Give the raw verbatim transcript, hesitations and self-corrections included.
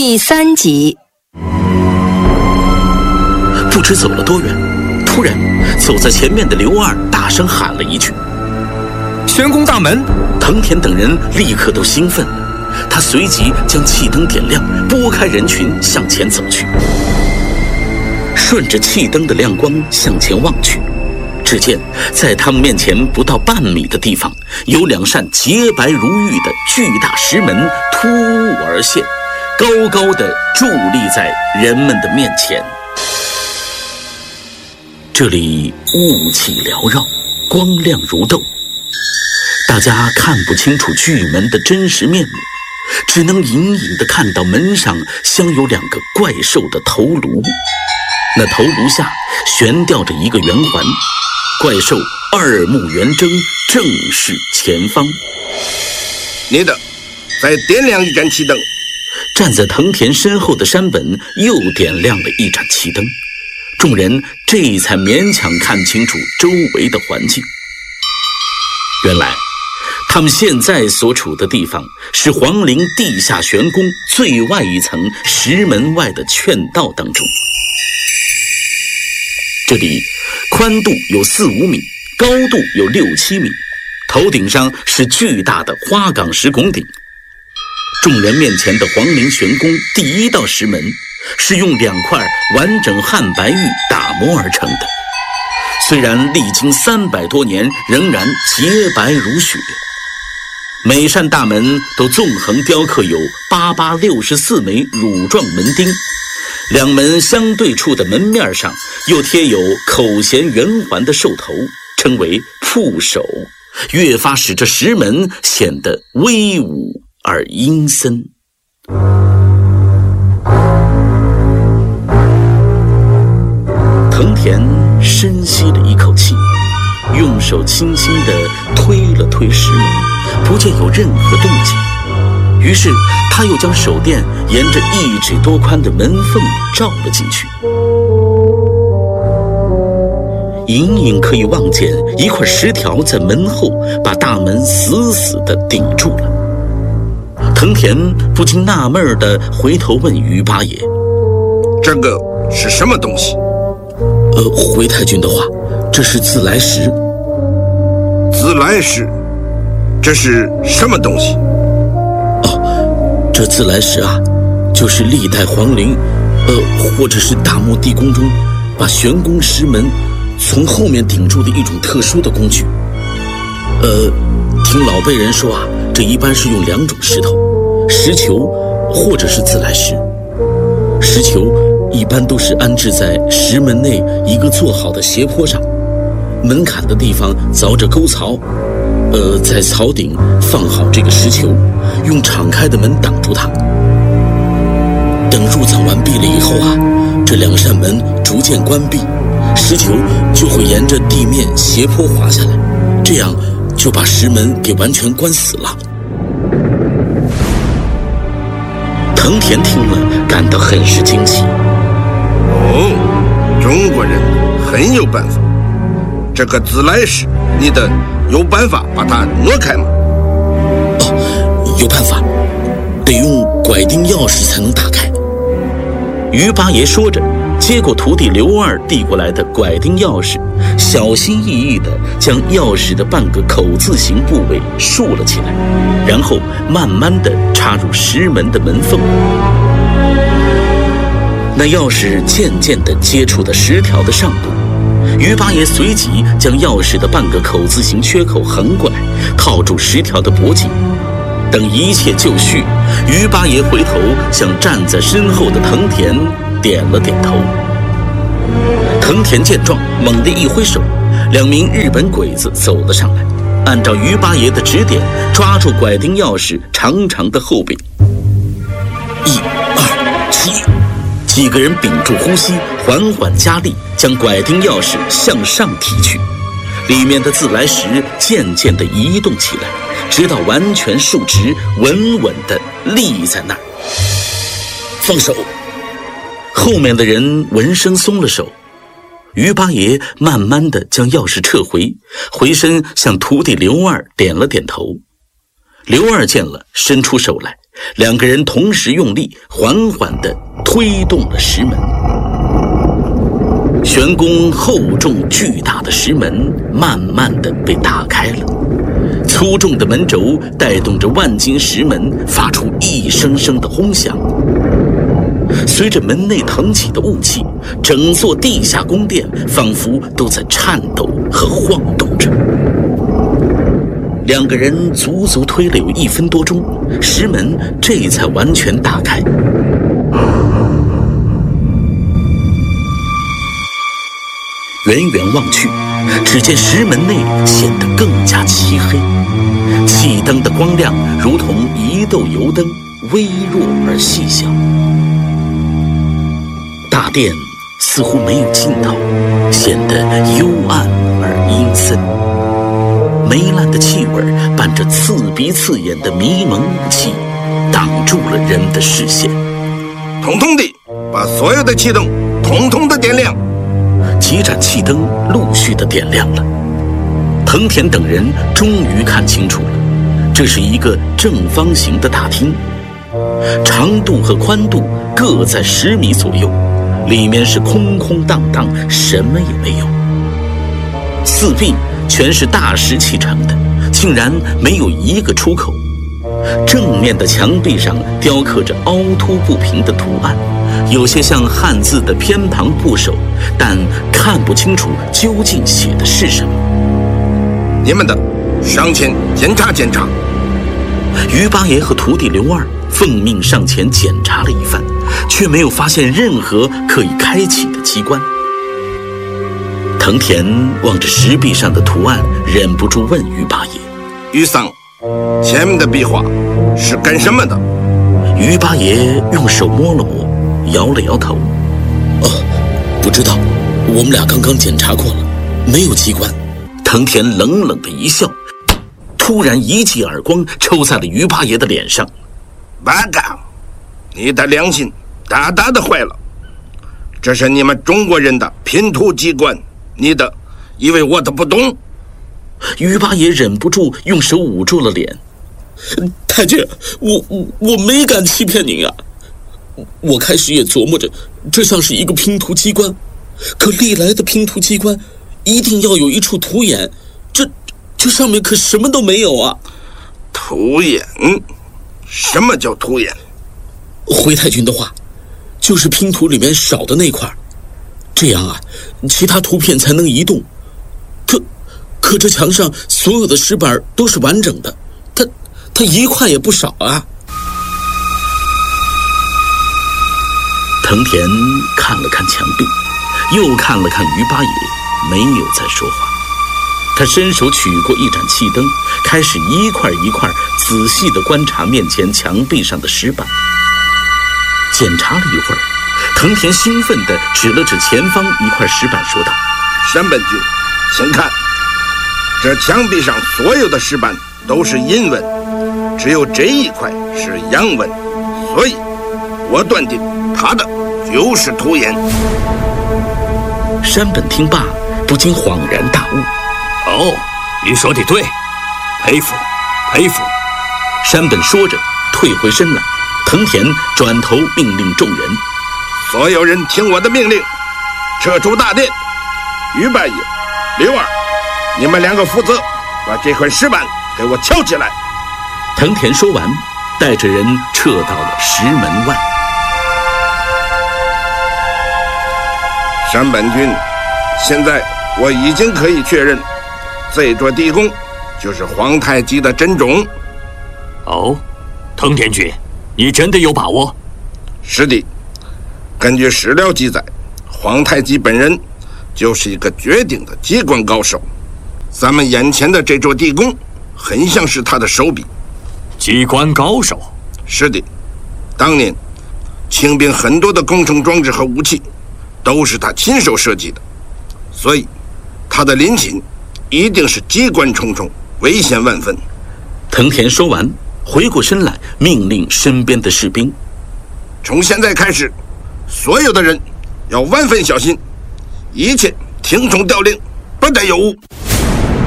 第三集。 不知走了多远，突然走在前面的刘二大声喊了一句：“ 玄宫大门！” 藤田等人立刻都兴奋了，他随即将气灯点亮，拨开人群向前走去。顺着气灯的亮光向前望去，只见在他们面前不到半米的地方，有两扇洁白如玉的巨大石门突兀而现，高高地伫立在人们的面前。这里雾气缭绕，光亮如豆，大家看不清楚巨门的真实面目，只能隐隐地看到门上镶有两个怪兽的头颅，那头颅下悬吊着一个圆环，怪兽二目圆睁，正视前方。 你的，再点亮一盏气灯。 站在藤田身后的山本又点亮了一盏气灯，众人这才勉强看清楚周围的环境。原来他们现在所处的地方是皇陵地下玄宫最外一层石门外的劝道当中。这里宽度有四五米，高度有六七米，头顶上是巨大的花岗石拱顶。众人面前的皇陵玄宫第一道石门是用两块完整汉白玉打磨而成的，虽然历经三百多年，仍然洁白如雪。每扇大门都纵横雕刻有八八六十四枚乳状门钉，两门相对处的门面上又贴有口衔圆环的兽头，称为铺首，越发使这石门显得威武而阴森。藤田深吸了一口气，用手轻轻地推了推石门，不见有任何动静。于是他又将手电沿着一指多宽的门缝照了进去，隐隐可以望见一块石条在门后把大门死死地顶住了。藤田不禁纳闷地回头问于八爷：“ 这个是什么东西？” 呃，回太君的话，这是自来石。 自来石？这是什么东西？ 哦，这自来石啊，就是历代皇陵，呃，或者是大漠地宫中，把玄宫石门从后面顶住的一种特殊的工具。呃，听老辈人说啊，这一般是用两种石头，石球或者是自来石。石球一般都是安置在石门内一个做好的斜坡上，门槛的地方凿着沟槽，呃，在槽顶放好这个石球，用敞开的门挡住它。等入葬完毕了以后啊，这两扇门逐渐关闭，石球就会沿着地面斜坡滑下来，这样就把石门给完全关死了。藤田听了感到很是惊奇。 哦，中国人很有办法。这个自来石，你的有办法把它挪开吗？ 哦，有办法，得用拐钉钥匙才能打开。于八爷说着，接过徒弟刘二递过来的拐钉钥匙，小心翼翼地将钥匙的半个口字形部位竖了起来，然后慢慢地插入石门的门缝。那钥匙渐渐地接触到石条的上部，于八爷随即将钥匙的半个口字形缺口横过来，套住石条的脖颈。等一切就绪，于八爷回头向站在身后的藤田点了点头。藤田见状，猛地一挥手，两名日本鬼子走了上来，按照于八爷的指点，抓住拐钉钥匙长长的后柄。一二七，几个人屏住呼吸，缓缓加力，将拐钉钥匙向上提去。里面的自来石渐渐地移动起来，直到完全竖直，稳稳地立在那儿。放手！后面的人闻声松了手。于八爷慢慢地将钥匙撤回，回身向徒弟刘二点了点头。刘二见了，伸出手来， 两个人同时用力，缓缓地推动了石门。玄宫厚重巨大的石门慢慢地被打开了，粗重的门轴带动着万斤石门发出一声声的轰响。随着门内腾起的雾气，整座地下宫殿仿佛都在颤抖和晃动着。两个人足足推了有一分多钟，石门这才完全打开。远远望去，只见石门内显得更加漆黑，气灯的光亮如同一斗油灯，微弱而细小。大殿似乎没有尽头，显得幽暗而阴森。霉烂的气味伴着刺鼻刺眼的迷蒙雾气，挡住了人的视线。 统统地把所有的气灯统统的点亮。 几盏气灯陆续的点亮了，藤田等人终于看清楚了，这是一个正方形的大厅，长度和宽度各在十米左右，里面是空空荡荡，什么也没有。四壁全是大石砌成的，竟然没有一个出口。正面的墙壁上雕刻着凹凸不平的图案，有些像汉字的偏旁部首，但看不清楚究竟写的是什么。 你们的上前检查检查。 于八爷和徒弟刘二奉命上前检查了一番，却没有发现任何可以开启的机关。藤田望着石壁上的图案，忍不住问于八爷：“ 于桑，前面的壁画是干什么的？” 于八爷用手摸了摸，摇了摇头：“哦，不知道，我们俩刚刚检查过了，没有机关。”藤田冷冷的一笑，突然一记耳光抽在了于八爷的脸上。 “八嘎，你的良心大大的坏了！这是你们中国人的拼图机关，你的以为我的不懂？” 于八爷忍不住用手捂住了脸：“太君，我我我没敢欺骗您啊！我开始也琢磨着，这像是一个拼图机关，可历来的拼图机关一定要有一处图眼，这这上面可什么都没有啊！” 图眼？什么叫图眼？ 回太君的话，就是拼图里面少的那块，这样啊，其他图片才能移动。可可这墙上所有的石板都是完整的，它它一块也不少啊。藤田看了看墙壁，又看了看于八爷，没有再说话。他伸手取过一盏气灯，开始一块一块仔细地观察面前墙壁上的石板。检查了一会儿，藤田兴奋地指了指前方一块石板，说道：“ 山本君，请看，这墙壁上所有的石板都是阴文，只有这一块是阳文，所以我断定它的就是图眼。” 山本听罢，不禁恍然大悟：“ 哦，你说的对，佩服，佩服。” 山本说着，退回身来。藤田转头命令众人：“ 所有人听我的命令，撤出大殿。于八爷、刘二，你们两个负责把这块石板给我敲起来。” 藤田说完，带着人撤到了石门外。 山本君，现在我已经可以确认，这座地宫就是皇太极的真冢。 哦，藤田君，你真的有把握？ 是的，根据史料记载，皇太极本人就是一个绝顶的机关高手。咱们眼前的这座地宫很像是他的手笔。 机关高手？ 是的，当年清兵很多的工程装置和武器都是他亲手设计的，所以他的陵寝一定是机关重重，危险万分。 藤田说完，回过身来命令身边的士兵：“ 从现在开始，所有的人要万分小心，一切听从调令，不得有误。”